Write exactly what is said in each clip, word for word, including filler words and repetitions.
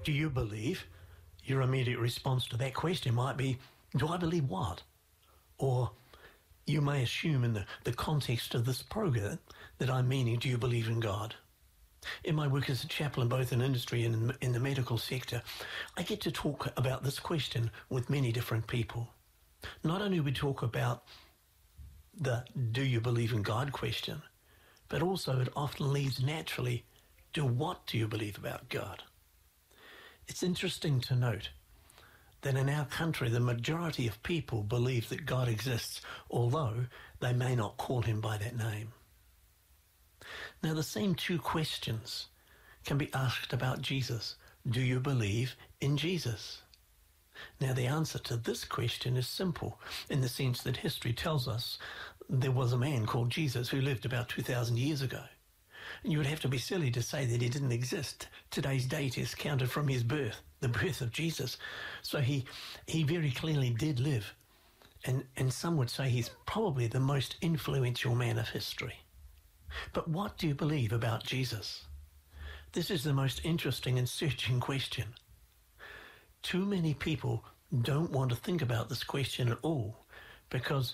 do you believe? Your immediate response to that question might be, do I believe what? Or you may assume in the, the context of this program that I'm meaning, do you believe in God? In my work as a chaplain, both in industry and in, in the medical sector, I get to talk about this question with many different people. Not only do we talk about the do you believe in God question, but also it often leads naturally to what do you believe about God? It's interesting to note that in our country, the majority of people believe that God exists, although they may not call him by that name. Now, the same two questions can be asked about Jesus. Do you believe in Jesus? Now, the answer to this question is simple, in the sense that history tells us there was a man called Jesus who lived about two thousand years ago. And you would have to be silly to say that he didn't exist. Today's date is counted from his birth, the birth of Jesus. So he he very clearly did live. And, and some would say he's probably the most influential man of history. But what do you believe about Jesus? This is the most interesting and searching question. Too many people don't want to think about this question at all because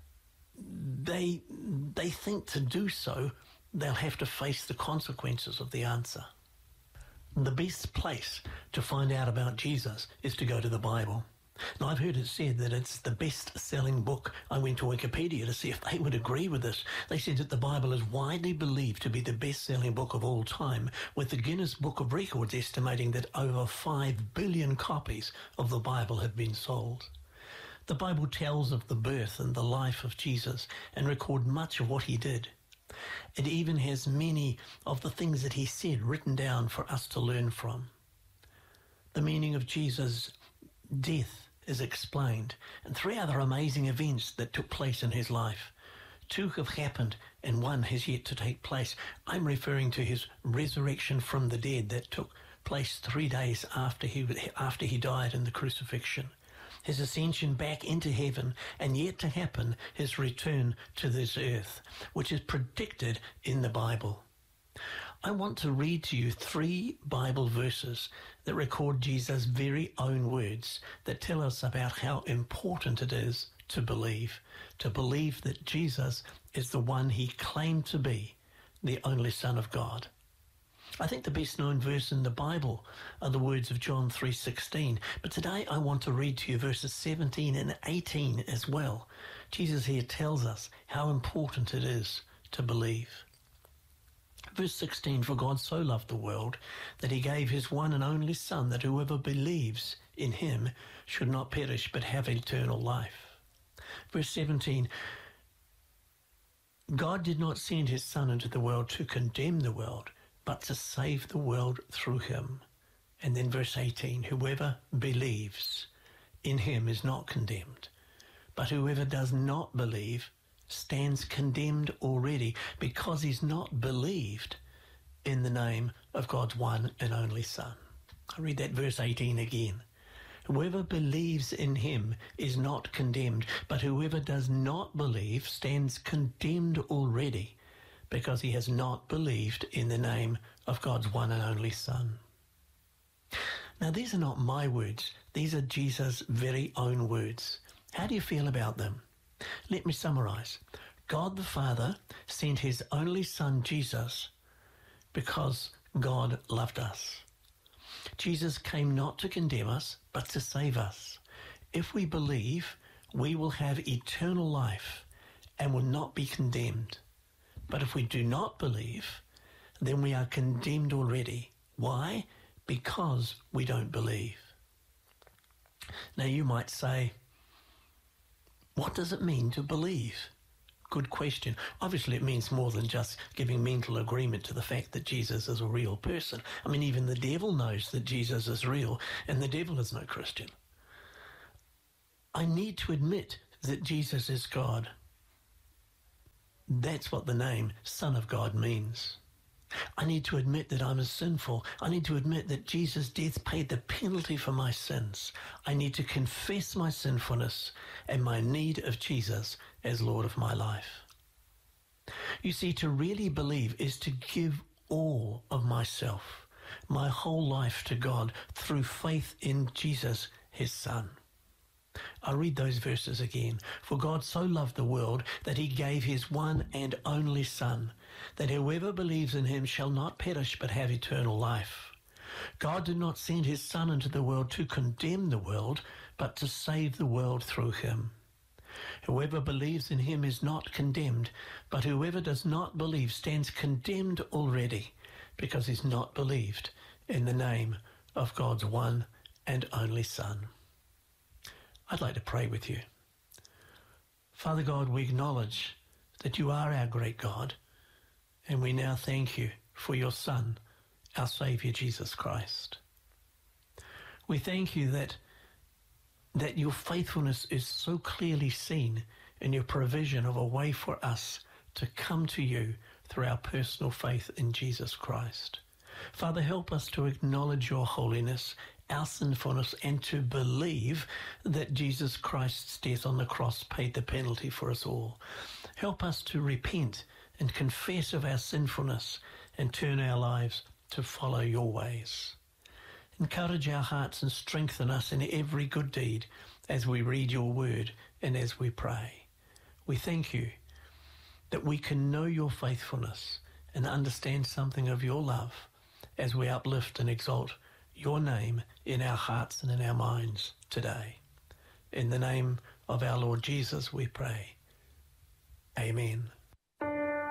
they they think to do so they'll have to face the consequences of the answer. The best place to find out about Jesus is to go to the Bible. Now, I've heard it said that it's the best-selling book. I went to Wikipedia to see if they would agree with this. They said that the Bible is widely believed to be the best-selling book of all time, with the Guinness Book of Records estimating that over five billion copies of the Bible have been sold. The Bible tells of the birth and the life of Jesus and records much of what he did. It even has many of the things that he said written down for us to learn from. The meaning of Jesus' death is explained, and three other amazing events that took place in his life. Two have happened, and one has yet to take place. I'm referring to his resurrection from the dead that took place three days after he, after he died in the crucifixion. His ascension back into heaven, and yet to happen, his return to this earth, which is predicted in the Bible. I want to read to you three Bible verses that record Jesus' very own words that tell us about how important it is to believe, to believe that Jesus is the one he claimed to be, the only Son of God. I think the best known verse in the Bible are the words of John three sixteen, but today I want to read to you verses seventeen and eighteen as well. Jesus here tells us how important it is to believe. Verse sixteen, for God so loved the world that he gave his one and only Son, that whoever believes in him should not perish but have eternal life. Verse seventeen, God did not send his Son into the world to condemn the world, but to save the world through him. And then verse eighteen, whoever believes in him is not condemned, but whoever does not believe stands condemned already, because he's not believed in the name of God's one and only Son. I read that verse eighteen again. Whoever believes in him is not condemned, but whoever does not believe stands condemned already, because he has not believed in the name of God's one and only Son. Now, these are not my words. These are Jesus' very own words. How do you feel about them? Let me summarize. God the Father sent his only Son, Jesus, because God loved us. Jesus came not to condemn us, but to save us. If we believe, we will have eternal life and will not be condemned. But if we do not believe, then we are condemned already. Why? Because we don't believe. Now you might say, what does it mean to believe? Good question. Obviously it means more than just giving mental agreement to the fact that Jesus is a real person. I mean, even the devil knows that Jesus is real, and the devil is no Christian. I need to admit that Jesus is God. That's what the name Son of God means. I need to admit that I'm sinful. I need to admit that Jesus' death paid the penalty for my sins. I need to confess my sinfulness and my need of Jesus as Lord of my life. You see, to really believe is to give all of myself, my whole life to God through faith in Jesus, his Son. I read those verses again. For God so loved the world that he gave his one and only Son, that whoever believes in him shall not perish but have eternal life. God did not send his Son into the world to condemn the world, but to save the world through him. Whoever believes in him is not condemned, but whoever does not believe stands condemned already, because he's not believed in the name of God's one and only Son. I'd like to pray with you. Father God, we acknowledge that you are our great God, and we now thank you for your Son, our Saviour Jesus Christ. We thank you that that your faithfulness is so clearly seen in your provision of a way for us to come to you through our personal faith in Jesus Christ. Father, help us to acknowledge your holiness, our sinfulness, and to believe that Jesus Christ's death on the cross paid the penalty for us all. Help us to repent and confess of our sinfulness and turn our lives to follow your ways. Encourage our hearts and strengthen us in every good deed as we read your word and as we pray. We thank you that we can know your faithfulness and understand something of your love as we uplift and exalt your name in our hearts and in our minds today. In the name of our Lord Jesus we pray. Amen.